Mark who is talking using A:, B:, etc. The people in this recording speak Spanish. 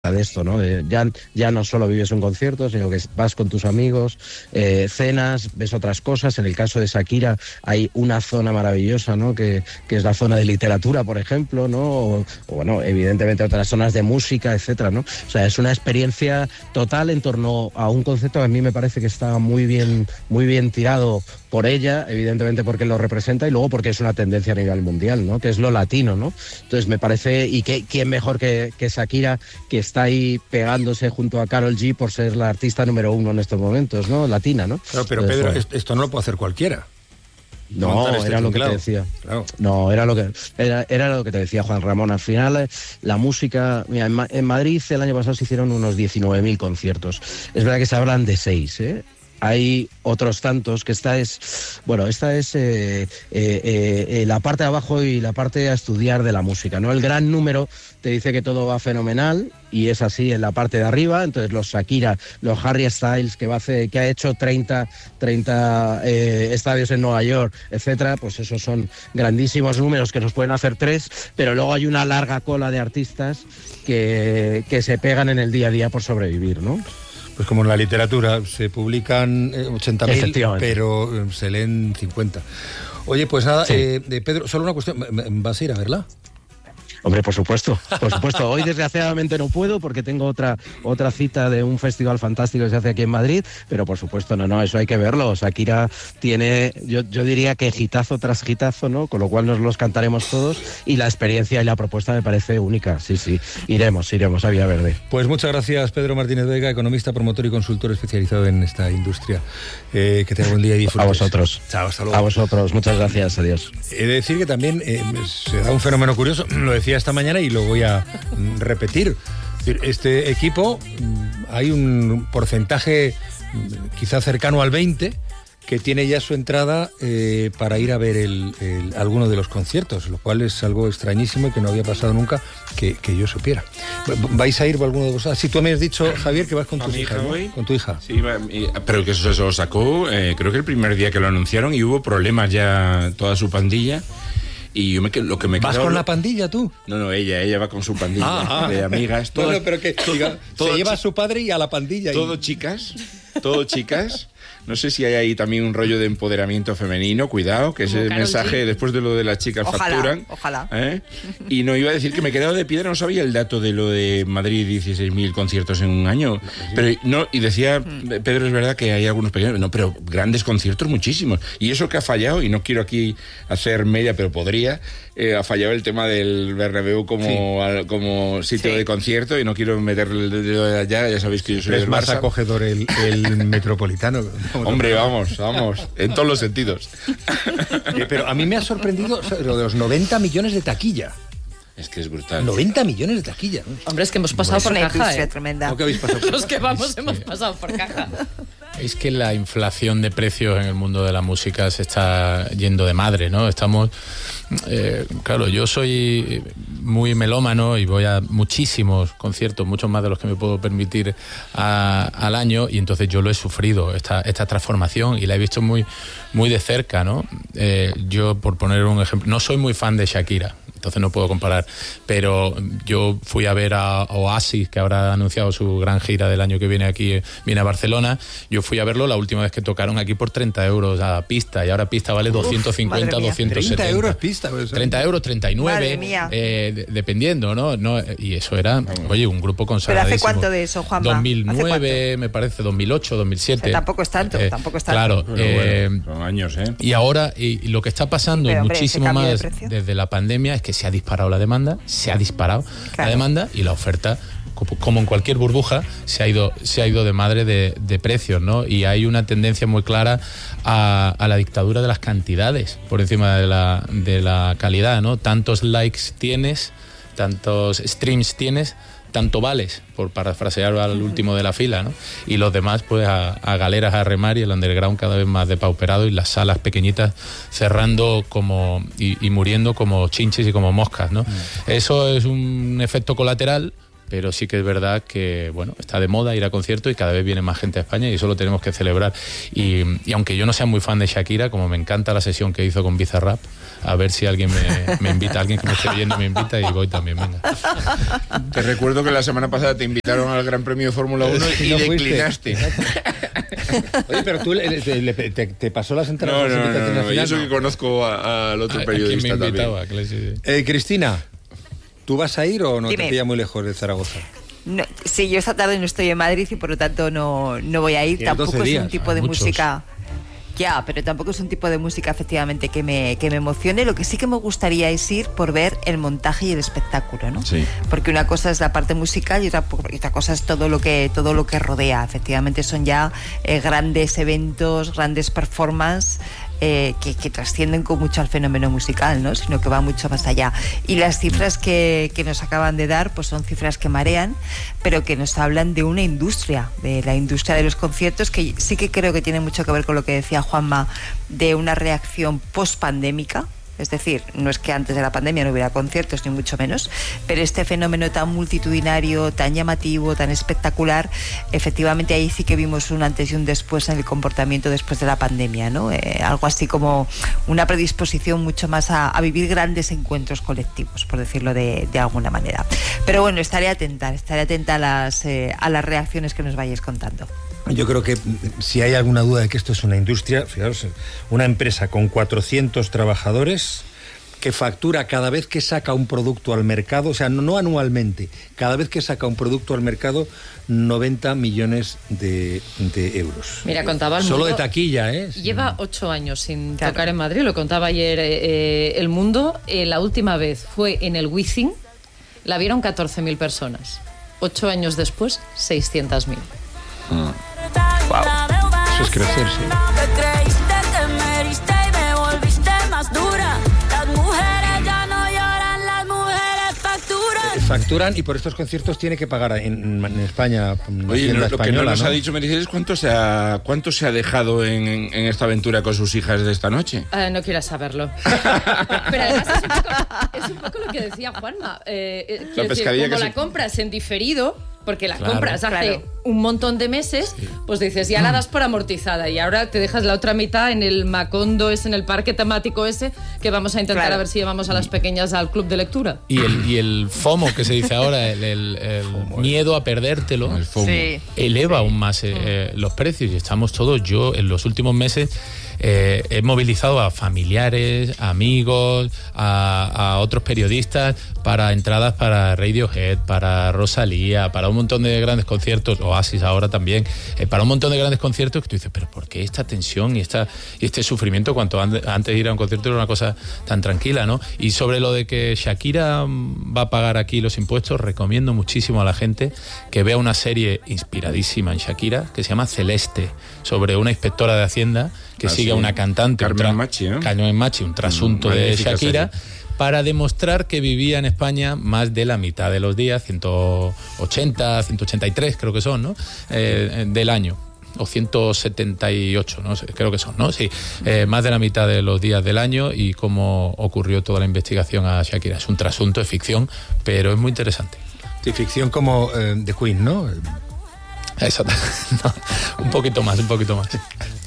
A: de esto, ¿no? Ya no solo vives un concierto, sino que vas con tus amigos, cenas, ves otras cosas. En el caso de Shakira hay una zona maravillosa, ¿no? Que es la zona de literatura, por ejemplo, ¿no? O bueno, evidentemente otras zonas de música, etcétera, ¿no? O sea, es una experiencia total en torno a un concepto que a mí me parece que está muy bien tirado por ella, evidentemente porque lo representa y luego porque es una tendencia a nivel mundial, ¿no? Que es lo latino, ¿no? Entonces me parece, y quién mejor que Shakira, que está ahí pegándose junto a Karol G por ser la artista número 1 en estos momentos, ¿no? Latina, ¿no?
B: Claro, pero
A: entonces,
B: Pedro,
A: bueno,
B: esto no lo puede hacer cualquiera.
A: No, era lo que te decía.
B: Claro.
A: No, era lo que te decía Juan Ramón. Al final, la música... Mira, en Madrid el año pasado se hicieron unos 19.000 conciertos. Es verdad que se hablan de 6, ¿eh? Hay otros tantos, que esta es la parte de abajo y la parte a estudiar de la música, ¿no? El gran número te dice que todo va fenomenal y es así en la parte de arriba. Entonces los Shakira, los Harry Styles, que ha hecho 30 estadios en Nueva York, etcétera, pues esos son grandísimos números que nos pueden hacer 3, pero luego hay una larga cola de artistas que se pegan en el día a día por sobrevivir, ¿no?
B: Pues como en la literatura, se publican 80.000, pero se leen 50. Oye, pues nada, sí. Pedro, solo una cuestión, ¿vas a ir a verla?
A: Hombre, por supuesto. Hoy desgraciadamente no puedo porque tengo otra cita de un festival fantástico que se hace aquí en Madrid, pero por supuesto, no, eso hay que verlo. Shakira tiene, yo diría que hitazo tras hitazo, ¿no? Con lo cual nos los cantaremos todos y la experiencia y la propuesta me parece única. Sí, iremos a Villaverde.
B: Pues muchas gracias, Pedro Martínez Vega, economista, promotor y consultor especializado en esta industria. Que tenga buen día y disfrutes.
A: A vosotros.
B: Chao, hasta luego.
A: A vosotros, muchas gracias, adiós.
B: He de decir que también se da un fenómeno curioso, lo decía esta mañana y lo voy a repetir. Este equipo, hay un porcentaje quizá cercano al 20 que tiene ya su entrada para ir a ver alguno de los conciertos, lo cual es algo extrañísimo y que no había pasado nunca que yo supiera. ¿Vais a ir por alguno de vosotros? Si tú me has dicho, Javier, que vas con tu hija, ¿no? Con tu hija.
C: Sí, pero que eso se lo sacó, creo que el primer día que lo anunciaron y hubo problemas ya toda su pandilla. Y yo
B: ¿Vas con la pandilla tú?
C: No, ella va con su pandilla de amigas. Todas,
B: pero que se lleva a su padre y a la pandilla.
C: Todo chicas. No sé si hay ahí también un rollo de empoderamiento femenino, cuidado, que ese mensaje después de lo de las chicas facturan.
D: Ojalá.
C: Y no iba a decir que me he quedado de piedra, no sabía el dato de lo de Madrid, 16.000 conciertos en un año. Pero no, y decía Pedro, es verdad que hay algunos pequeños, no, pero grandes conciertos muchísimos. Y eso que ha fallado, y no quiero aquí hacer media, pero podría, ha fallado el tema del Bernabéu como sitio de concierto, y no quiero meterle el dedo de allá, ya sabéis que yo soy del Barça.
B: Es más acogedor el Metropolitano.
C: Hombre, vamos, en todos los sentidos.
B: Pero a mí me ha sorprendido lo de los 90 millones de taquilla.
C: Es que es brutal.
B: 90 millones de taquilla.
D: Hombre, es que hemos pasado por caja,
E: tremenda.
B: ¿Cómo que habéis pasado por
D: Los que vamos hemos pasado por caja.
F: Es que la inflación de precios en el mundo de la música se está yendo de madre, ¿no? Estamos... claro, yo soy muy melómano y voy a muchísimos conciertos, muchos más de los que me puedo permitir al año, y entonces yo lo he sufrido, esta transformación, y la he visto muy, muy de cerca, ¿no? Yo, por poner un ejemplo, no soy muy fan de Shakira, entonces no puedo comparar, pero yo fui a ver a Oasis, que ahora ha anunciado su gran gira del año que viene viene a Barcelona. Yo fui a verlo la última vez que tocaron aquí por 30 euros a pista, y ahora pista vale 250, 270.
B: 30 euros pista.
F: 30 euros, 39, dependiendo, ¿no? Y eso era, oye, un grupo consagrado.
E: ¿Pero hace cuánto de eso, Juanma?
F: 2009, me parece, 2008, 2007.
E: O sea, tampoco es tanto.
F: Claro.
C: Bueno, son años,
F: Y ahora, y lo que está pasando muchísimo más desde la pandemia es que se ha disparado la demanda, la demanda, y la oferta, como en cualquier burbuja, se ha ido de madre de precios, ¿no? Y hay una tendencia muy clara a la dictadura de las cantidades por encima de la calidad, ¿no? Tantos likes tienes, tantos streams tienes, tanto vales, por parafrasear al último de la fila, ¿no? Y los demás, pues, a galeras a remar, y el underground cada vez más depauperado, y las salas pequeñitas cerrando y muriendo como chinches y como moscas, ¿no? Eso es un efecto colateral pero sí que es verdad que, bueno, está de moda ir a conciertos y cada vez viene más gente a España y eso lo tenemos que celebrar. Y aunque yo no sea muy fan de Shakira, como me encanta la sesión que hizo con Bizarrap, a ver si alguien me invita, alguien que me esté viendo me invita y voy también, venga.
C: Te recuerdo que la semana pasada te invitaron al Gran Premio de Fórmula 1 y
B: no
C: declinaste.
B: Oye, pero tú te pasó las entradas.
C: No, y eso que conozco al otro periodista
F: me invitaba,
C: también.
F: claro, sí.
B: Cristina, ¿tú vas a ir o no?
E: Dime.
B: Te pilla muy lejos de Zaragoza.
E: No, sí, yo esta tarde no estoy en Madrid y por lo tanto no voy a ir.
B: Tienes
E: Tampoco
B: 12
E: es
B: días,
E: un tipo de
F: muchos.
E: música... Ya, pero tampoco es un tipo de música efectivamente que me emocione. Lo que sí que me gustaría es ir por ver el montaje y el espectáculo, ¿no?
C: Sí.
E: Porque una cosa es la parte musical y otra cosa es todo lo que rodea. Efectivamente son ya grandes eventos, grandes performances que trascienden con mucho al fenómeno musical, ¿no? Sino que va mucho más allá. Y las cifras que nos acaban de dar, pues son cifras que marean, pero que nos hablan de una industria, de la industria de los conciertos, que sí que creo que tiene mucho que ver con lo que decía Juanma, de una reacción post-pandémica. Es decir, no es que antes de la pandemia no hubiera conciertos, ni mucho menos, pero este fenómeno tan multitudinario, tan llamativo, tan espectacular, efectivamente ahí sí que vimos un antes y un después en el comportamiento después de la pandemia, ¿no? Algo así como una predisposición mucho más a vivir grandes encuentros colectivos, por decirlo de alguna manera. Pero bueno, estaré atenta a las reacciones que nos vayáis contando.
B: Yo creo que si hay alguna duda de que esto es una industria, fijaros, una empresa con 400 trabajadores que factura cada vez que saca un producto al mercado, o sea, no anualmente, cada vez que saca un producto al mercado, 90 millones de euros.
D: Mira, contaba el
B: Solo
D: Mundo,
B: de taquilla, ¿eh?
D: Lleva 8 años sin
E: Claro.
D: tocar en Madrid, lo contaba ayer El Mundo. La última vez fue en el Wizzing, la vieron 14.000 personas. 8 años después, 600.000.
B: Wow. Eso es crecer, sí.
G: Creíste que me heriste y me volviste más dura. Las mujeres ya no lloran, las mujeres facturan.
B: Facturan y por estos conciertos tiene que pagar en España.
C: Oye, lo que no
B: española,
C: nos
B: ¿no?
C: ha dicho Mercedes, ¿cuánto se ha dejado en esta aventura con sus hijas de esta noche?
D: No quieras saberlo. Pero además es un poco lo que decía Juanma. Quiero decir,
C: pescadilla
D: como
C: que
D: la
C: se-
D: compras en diferido, porque la
F: Claro,
D: compras hace
E: claro.
D: un montón de meses, pues dices, ya la das por amortizada y ahora te dejas la otra mitad en el Macondo ese, en el parque temático ese, que vamos a intentar
E: Claro.
D: a ver si llevamos a las pequeñas al club de lectura.
F: Y el FOMO que se dice ahora, el miedo a perdértelo,
C: El FOMO.
E: Sí.
F: eleva aún más los precios y estamos todos, yo en los últimos meses he movilizado a familiares, amigos, a otros periodistas para entradas para Radiohead, para Rosalía, para un montón de grandes conciertos, Oasis ahora también, para un montón de grandes conciertos que tú dices, pero ¿por qué esta tensión y este sufrimiento cuanto antes de ir a un concierto era una cosa tan tranquila, ¿no? Y sobre lo de que Shakira va a pagar aquí los impuestos, recomiendo muchísimo a la gente que vea una serie inspiradísima en Shakira que se llama Celeste, sobre una inspectora de Hacienda que sigue a una cantante,
C: Carmen Machi, ¿no?
F: Carmen Machi, un trasunto de
C: Magnífica
F: Shakira,
C: serie.
F: para demostrar que vivía en España más de la mitad de los días, 180, 183 creo que son, ¿no? Del año. O 178, no sé, creo que son, ¿no? Sí, más de la mitad de los días del año y cómo ocurrió toda la investigación a Shakira. Es un trasunto, es ficción, pero es muy interesante.
B: Sí, ficción como The Queen, ¿no?
F: Exacto. No, un poquito más.